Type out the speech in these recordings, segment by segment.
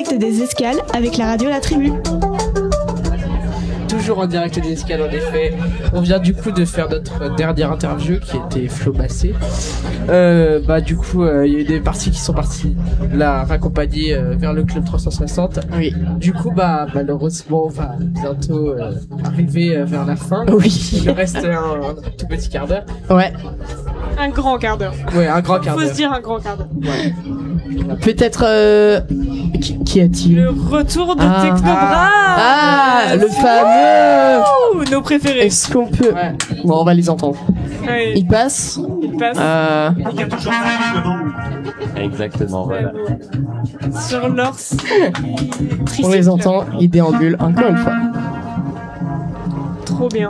direct des escales avec la radio La Tribu. Toujours en direct des escales, en effet. On vient du coup de faire notre dernière interview qui était Flo Massé. Du coup, il y a eu des parties qui sont parties la raccompagner vers le club 360. Oui. Du coup, malheureusement, on va bientôt arriver vers la fin. Oui. Il nous reste un tout petit quart d'heure. Ouais. Un grand quart d'heure. Ouais, un grand quart d'heure. Faut se dire un grand quart d'heure. Ouais. Peut-être qui a-t-il? Le retour de Technobras. Le fameux. Ouh, nos préférés. Est-ce qu'on peut? Ouais. Bon, on va les entendre. Ouais. Il passe. Exactement, voilà. Sur l'ors. On les entend, ils déambulent encore une fois. Trop bien.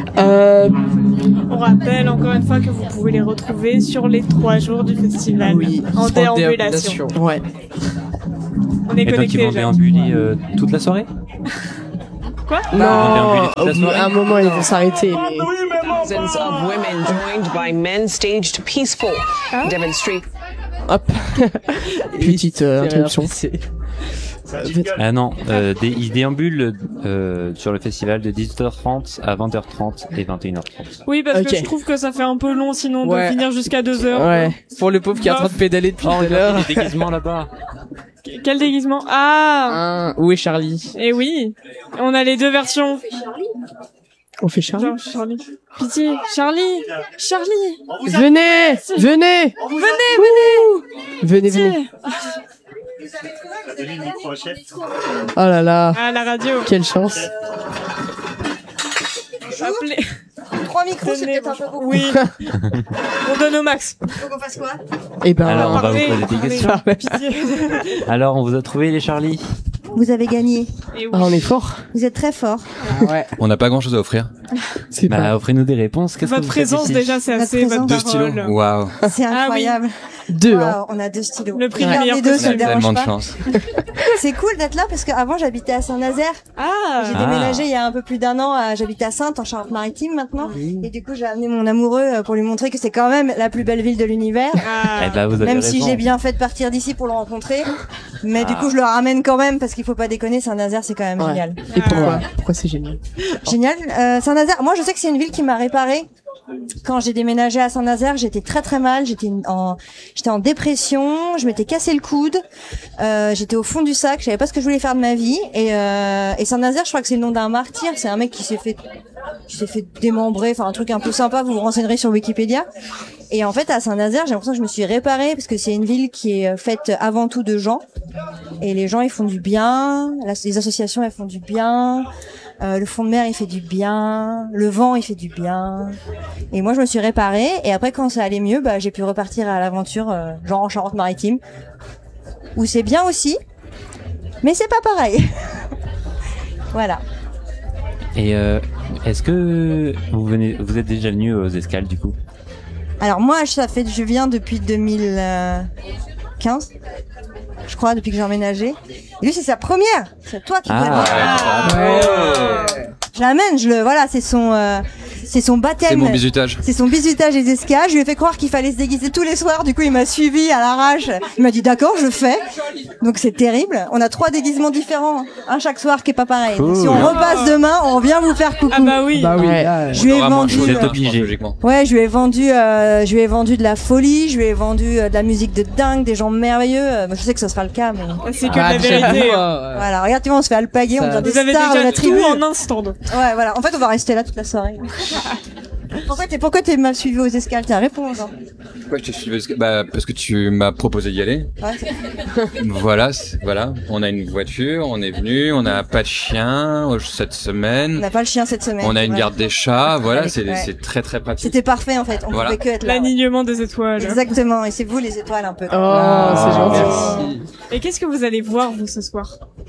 On rappelle encore une fois que vous pouvez les retrouver sur les 3 jours du festival. Oui. En déambulation. Ouais. On est Et donc ils connectés. vont déambuler toute la soirée? Quoi? Non, toute la soirée. à un moment ils vont s'arrêter. Thousands of women joined by men staged peaceful demonstrations. Hop. Petite interruption. Ah non, ils déambulent sur le festival de 18h30 à 20h30 et 21h30. Oui, parce Ok. que je trouve que ça fait un peu long sinon Ouais. de finir jusqu'à 2h. Ouais. Pour le pauvre qui est en train de pédaler depuis tout à l'heure. Les déguisements là-bas. Quel déguisement? Ah! Où est Charlie? Et oui! On a les 2 versions. On fait Charlie. Genre, Charlie. Pitié, Charlie! Charlie! Venez, venez, venez. Pitié. Oh là là, Ah, la radio. quelle chance. Appelez. 3 micros, c'est Tenez, peut-être un peu beaucoup. Oui. On donne au max. Faut qu'on fasse quoi? Et ben, Alors on va vous Parlez, poser des questions. Pitié. Alors on vous a trouvé les Charlie? Vous avez gagné. Et oui. on est fort. Vous êtes très fort. Ouais. On n'a pas grand chose à offrir. C'est pas. Bah offrez-nous des réponses. Qu'est-ce que Votre vous faites présence ici? déjà c'est Votre assez, votre présence. 2 parole. stylos. Waouh. C'est incroyable. Deux, hein. Waouh, on a 2 stylos. Le prix du Regardez meilleur deux, costume. ça me dérange Tellement de pas. chance. C'est cool d'être là parce qu'avant j'habitais à Saint-Nazaire. Ah! J'ai déménagé il y a un peu plus d'1 an. J'habite à Saintes en Charente-Maritime maintenant. Et du coup j'ai amené mon amoureux pour lui montrer que c'est quand même la plus belle ville de l'univers. Ah. Eh ben, vous avez Même raison. si j'ai bien fait de partir d'ici pour le rencontrer. Mais du coup je le ramène quand même parce qu'il faut pas déconner, Saint-Nazaire c'est quand même Ouais. génial. Et pourquoi c'est génial? Génial. Saint-Nazaire, moi je sais que c'est une ville qui m'a réparé. Quand j'ai déménagé à Saint-Nazaire, j'étais très très mal, j'étais en dépression, je m'étais cassé le coude, j'étais au fond du sac, je savais pas ce que je voulais faire de ma vie et Saint-Nazaire, je crois que c'est le nom d'un martyr, c'est un mec qui s'est fait démembrer, enfin un truc un peu sympa, vous vous renseignerez sur Wikipédia. Et en fait à Saint-Nazaire, j'ai l'impression que je me suis réparée parce que c'est une ville qui est faite avant tout de gens et les gens ils font du bien, les associations elles font du bien. Le fond de mer il fait du bien, le vent il fait du bien. Et moi je me suis réparée et après quand ça allait mieux, j'ai pu repartir à l'aventure genre en Charente-Maritime où c'est bien aussi, mais c'est pas pareil. Voilà. Et est-ce que vous êtes déjà venu aux escales du coup? Alors moi je viens depuis 2015. Je crois depuis que j'ai emménagé. Et lui c'est sa première. C'est toi qui dois le voir. Je l'amène, voilà, c'est son baptême. C'est mon bisutage. C'est son bisutage des escales. Je lui ai fait croire qu'il fallait se déguiser tous les soirs. Du coup, il m'a suivi à l'arrache. Il m'a dit d'accord, je fais. Donc c'est terrible. On a 3 déguisements différents, un chaque soir qui est pas pareil. Donc, si on repasse demain, on vient vous faire coucou. Ah bah oui. Bah oui. Ouais. Là, Je lui ai vendu. Vous êtes obligé. Logiquement. Ouais, je lui ai vendu de la folie, je lui ai vendu de la musique de dingue, des gens merveilleux. Je sais que ce sera le cas, mais C'est que la vérité. voilà. Regarde, tu vois, on se fait alpaguer, on Ça- devient des Vous avez stars de déjà la tribu. tout en un stand. Ouais, voilà. En fait, on va rester là toute la soirée. Pourquoi t'es mal suivi aux escales? T'as répondu. Pourquoi je t'ai suivi? Parce que tu m'as proposé d'y aller. Ouais, Voilà. On a une voiture, on est venu, on n'a pas de chien cette on semaine. n'a pas le chien cette semaine. On a c'est une vrai. garde des chats. Voilà, Ouais. c'est très très pratique. C'était parfait en fait. On Voilà. pouvait que être là. Ouais. L'alignement des étoiles. Exactement. Et c'est vous les étoiles un peu. Oh, c'est gentil. Merci. Et qu'est-ce que vous allez voir vous ce soir?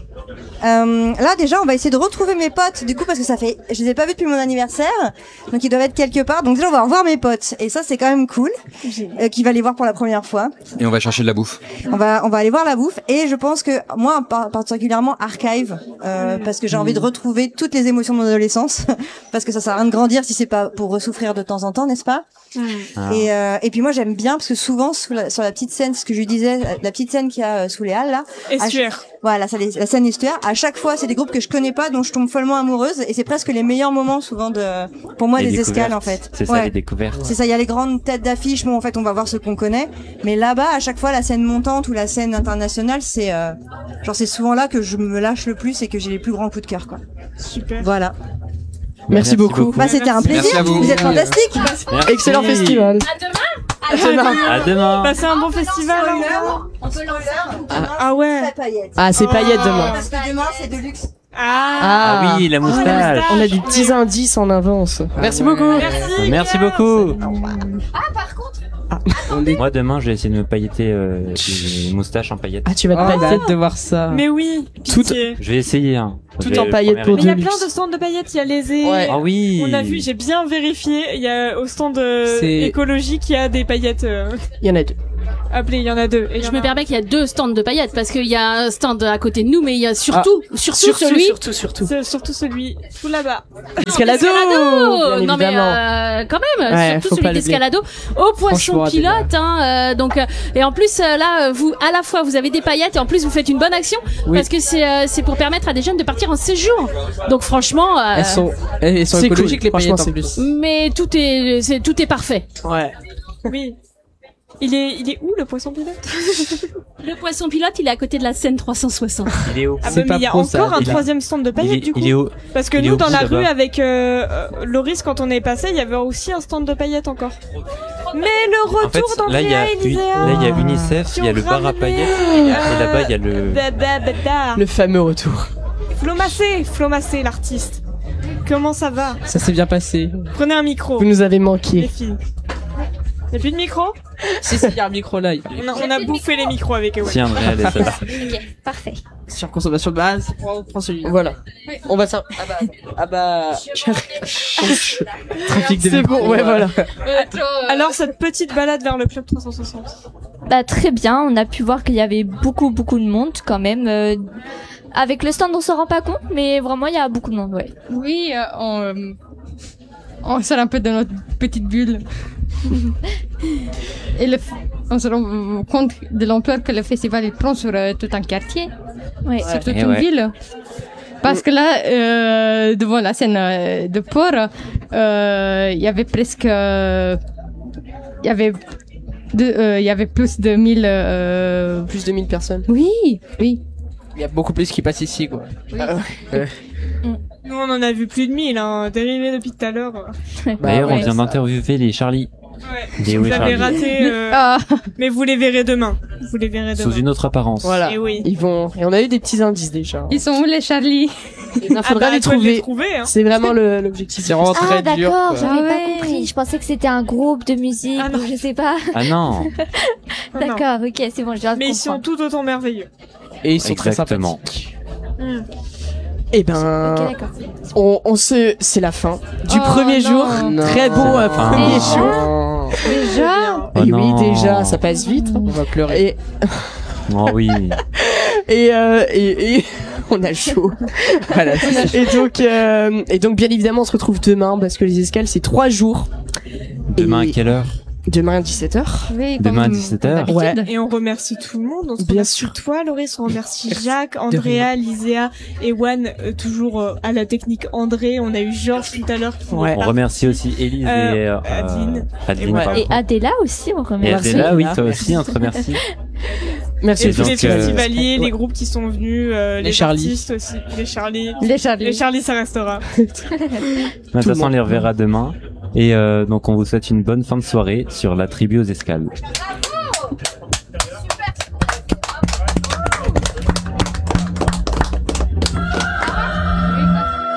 Là déjà on va essayer de retrouver mes potes du coup parce que je les ai pas vus depuis mon anniversaire donc ils doivent être quelque part donc déjà on va revoir mes potes et ça c'est quand même cool qui va les voir pour la première fois. Et on va chercher de la bouffe. On va aller voir la bouffe et je pense que moi particulièrement Archive parce que j'ai envie de retrouver toutes les émotions de mon adolescence parce que ça sert à rien de grandir si c'est pas pour ressouffrir de temps en temps, n'est-ce pas? Et puis moi j'aime bien parce que souvent sur la petite scène, ce que je lui disais, la petite scène qu'il y a sous les halles là, Estuaire. Voilà, la scène estuaire. À chaque fois, c'est des groupes que je connais pas, dont je tombe follement amoureuse, et c'est presque les meilleurs moments souvent pour moi, des escales en fait. C'est ça, les découvertes. C'est ça, il y a les grandes têtes d'affiche. Bon, en fait, on va voir ce qu'on connaît, mais là-bas, à chaque fois, la scène montante ou la scène internationale, c'est c'est souvent là que je me lâche le plus et que j'ai les plus grands coups de cœur, quoi. Super. Voilà. Merci beaucoup. Bah, c'était un plaisir. Merci à vous. Vous êtes fantastiques. Excellent festival. À demain. Passez un bon festival. On peut l'enlever. Ah ouais. C'est paillettes demain. Parce que demain, c'est de luxe. Ah oui, la moustache. On a des petits indices en avance. Merci beaucoup. Merci beaucoup. Par contre. Moi demain, je vais essayer de me pailleter des moustaches en paillettes. Ah, tu vas te J'ai pailleter. hâte de voir ça. Mais oui. Pitié. Je vais essayer. Hein. Tout en paillettes pour Mais il y a Deluxe. plein de stands de paillettes. Il y a les Ouais. Ah oui. On a vu, j'ai bien vérifié. Il y a au stand C'est- écologique, il y a des paillettes. Il y en a deux. Appelez, il y en a deux. Et il y Je en me a- permets qu'il y a 2 stands de paillettes parce qu'il y a un stand à côté de nous, mais il y a surtout celui C'est surtout celui tout là-bas. Escalado. Bien non mais évidemment. quand même, Ouais, surtout faut celui pas d'Escalado au poisson Franchement, pilote. Donc et en plus là, vous à la fois vous avez des paillettes et en plus vous faites une bonne action Oui. parce que c'est pour permettre à des jeunes de partir en séjour. Donc franchement, Elles sont c'est écologiques, cool. les paillettes en Franchement, plus. mais tout est parfait. Ouais. Oui. Il est où le poisson pilote? Le poisson pilote, il est à côté de la scène 360. Il est haut. Ah C'est bah, pas mais il y a pro, ça. encore un Il est- troisième stand de paillettes du coup. Il est haut. Parce que il est nous au dans bout, la là-bas. rue avec Loris quand on est passé, il y avait aussi un stand de paillettes encore. Mais le En fait, retour là il y a UNICEF, il y a le bar à paillettes et là-bas il y a le. Le fameux retour. Flo Massé, l'artiste. Comment ça va? Ça s'est bien passé. Prenez un micro. Vous nous avez Les manqué. filles. Y'a plus de micro? Si, il y a un micro là. On a bouffé les micros avec Ewan. Tiens, Andrea, elle est seule. Ok, parfait. Surconsommation de base. Prends celui-là. Voilà. On va ça. Ah bah. Trafic de C'est bon. Ouais, voilà. Alors cette petite balade vers le club 360. Bah, très bien, on a pu voir qu'il y avait beaucoup de monde quand même. Avec le stand, on s'en rend pas compte, mais vraiment, il y a beaucoup de monde, ouais. Oui, on sort un peu de notre petite bulle. Et on se rend compte de l'ampleur que le festival il prend sur tout un quartier, Ouais. sur toute Et une ouais. ville. Parce que là, devant la scène de port, il y avait presque... Il y avait plus de 1000... Plus de 1000 personnes. Oui, oui. Il y a beaucoup plus qui passent ici, quoi. Nous on en a vu plus de 1000, hein, dérivé depuis tout à l'heure. D'ailleurs, on ouais, vient d'interviewer les Charlie. Ouais. Les Vous oui, avez Charlie. raté, Ah, mais vous les verrez demain. Vous les verrez Sous demain. une autre apparence. Voilà. Et oui. Ils vont. Et on a eu des petits indices déjà. ils sont où les Charlie? Il faudra les à toi de trouver. hein. C'est vraiment l'objectif. C'est vraiment Ah, très dur. d'accord, quoi. j'avais Ah pas ouais. compris. Je pensais que c'était un groupe de musique, Ah non. ou je sais pas. Ah non. Non. D'accord, ok, c'est bon, je viens de Mais ils sont comprendre. tout autant merveilleux. Et ils sont très Exactement. sympathiques. Eh ben, Ok, d'accord. c'est la fin du Oh, premier non. jour. Non. Très beau C'est la fin. premier Déjà jour. Non. Déjà? Oh Et oui, non. déjà, ça passe vite. On va pleurer. Et, Oh oui. et on a chaud. Voilà. Et donc, bien évidemment, on se retrouve demain parce que les escales, c'est 3 jours. Demain à Et quelle heure? Demain à 17h. Oui, Demain à comme 17h. d'habitude. Ouais. Et on remercie tout le monde. On se Bien remercie sûr. toi, Loris. On remercie Jacques, Andrea, Liséa, Ewan, toujours à la technique André. On a eu Georges tout à l'heure. qui Ouais. est On parti. remercie aussi Élise et Adeline. Adeline, Ouais. pardon. Et Adela aussi, on Et remercie. Adela, oui, toi aussi, on te remercie. Merci. Et tous les donc, festivaliers, ouais. les groupes qui sont venus, les Charlie. artistes aussi, les Charlie. Les Charlie. Les Charlie, ça restera. De toute façon, on les reverra demain. Et donc, on vous souhaite une bonne fin de soirée sur la tribu aux escales.